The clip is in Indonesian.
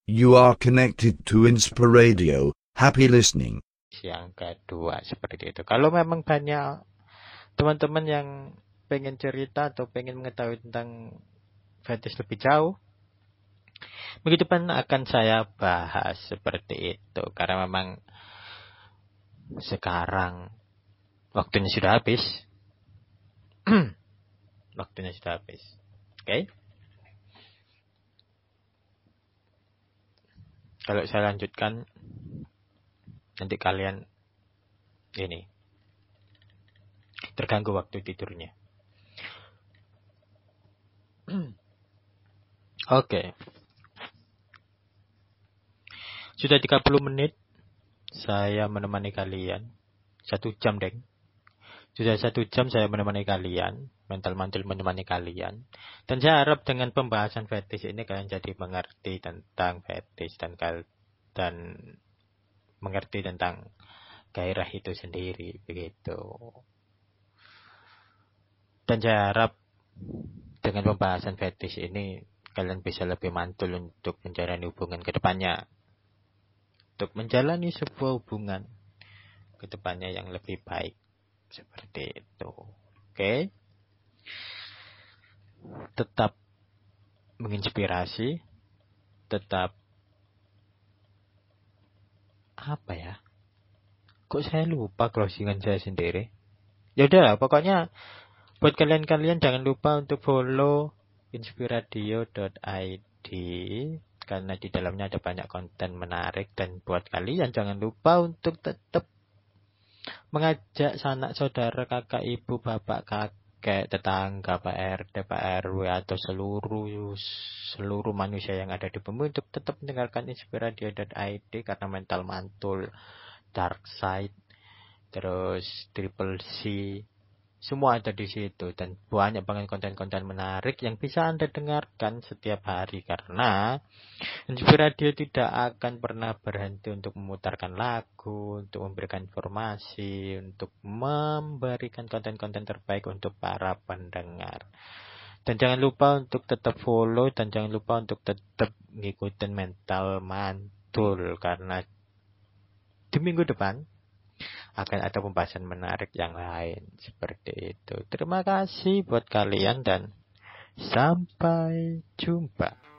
You are connected to Inspiradio. Happy listening. Yang kedua seperti itu. Kalau memang banyak teman-teman yang pengen cerita atau pengen mengetahui tentang fetish lebih jauh, minggu depan akan saya bahas seperti itu. Karena memang sekarang waktunya sudah habis. Waktunya sudah habis. Oke? Kalau saya lanjutkan, nanti kalian ini terganggu waktu tidurnya. Oke. Sudah 30 menit saya menemani kalian. 1 jam, Deng. Sudah 1 jam saya menemani kalian. Mental-mantul menemani kalian. Dan saya harap dengan pembahasan fetish ini kalian jadi mengerti tentang fetish dan mengerti tentang gairah itu sendiri, begitu. Dan saya harap dengan pembahasan fetish ini kalian bisa lebih mantul untuk menjalani hubungan ke depannya. Untuk menjalani sebuah hubungan ke depannya yang lebih baik. Seperti itu. Oke? Tetap menginspirasi, tetap apa ya? Kok saya lupa closingan saya sendiri? Ya udah, pokoknya buat kalian jangan lupa untuk follow inspiradio.id karena di dalamnya ada banyak konten menarik. Dan buat kalian jangan lupa untuk tetap mengajak sanak saudara, kakak, ibu, bapak, kakek, tetangga, Pak RT, Pak RW atau seluruh manusia yang ada di bumi untuk tetap mendengarkan inspiradio.id karena mental mantul, dark side, terus triple C, semua ada di situ. Dan banyak banget konten-konten menarik yang bisa Anda dengarkan setiap hari. Karena Inspiradio tidak akan pernah berhenti untuk memutarkan lagu, untuk memberikan informasi, untuk memberikan konten-konten terbaik untuk para pendengar. Dan jangan lupa untuk tetap follow dan jangan lupa untuk tetap ngikutin mental mantul. Karena di minggu depan akan ada pembahasan menarik yang lain seperti itu. Terima kasih buat kalian dan sampai jumpa.